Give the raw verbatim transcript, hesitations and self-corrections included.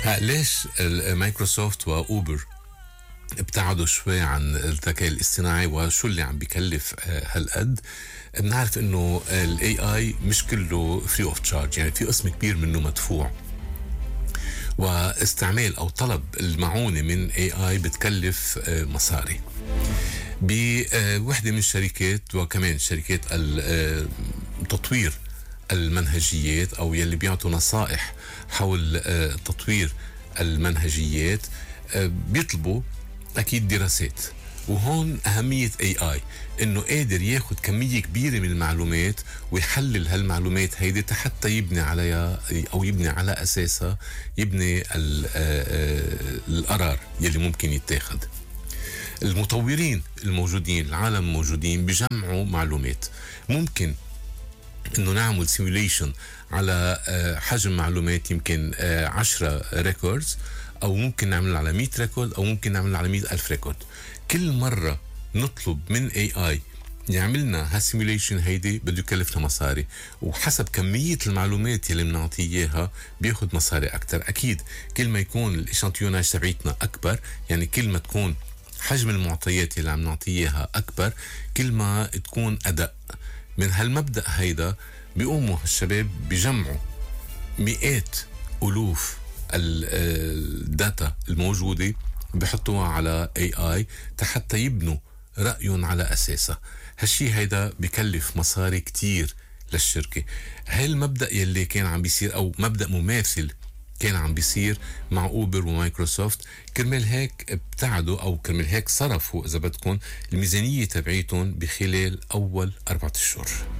ليش مايكروسوفت وأوبر ابتعدوا شوي عن الذكاء الاصطناعي وشو اللي عم بيكلف هالقد؟ بنعرف انه الاي اي مش كله فري اوف تشارج، يعني في قسم كبير منه مدفوع، واستعمال او طلب المعونة من اي اي بتكلف مصاري. بوحدة من الشركات وكمان شركات تطوير المنهجيات او يلي بيعطوا نصائح حول تطوير المنهجيات بيطلبوا اكيد دراسات. وهون اهمية اي اي انه قادر ياخد كمية كبيرة من المعلومات ويحلل هالمعلومات هيدي حتى يبني عليها او يبني على اساسها يبني القرار يلي ممكن يتاخد. المطورين الموجودين العالم موجودين بيجمعوا معلومات. ممكن انه نعمل سيموليشن على حجم معلومات يمكن عشرة ريكوردز، او ممكن نعمل على مية ريكورد، او ممكن نعمل على مية ألف ريكورد. كل مرة نطلب من اي اي يعملنا هالسيموليشن هيدي بده يكلفنا مصاري، وحسب كمية المعلومات يلي بنعطيه اياها بياخد مصاري اكتر. اكيد كل ما يكون الاشانتيوناج تبعيتنا اكبر، يعني كل ما تكون حجم المعطيات يلي عم نعطيه اياها اكبر، كل ما تكون ادق. من هالمبدأ هيدا بيقوموا الشباب بيجمعوا مئات ألوف الداتا الموجودة بيحطوها على اي اي حتى يبنوا رأيهم على أساسها. هالشي هيدا بيكلف مصاري كتير للشركة. هاي المبدأ يلي كان عم بيصير أو مبدأ مماثل كان عم بيصير مع أوبر ومايكروسوفت، كرمال هيك ابتعدوا أو كرمال هيك صرفوا إذا بدكم الميزانية تبعيتهم بخلال أول أربعة أشهر.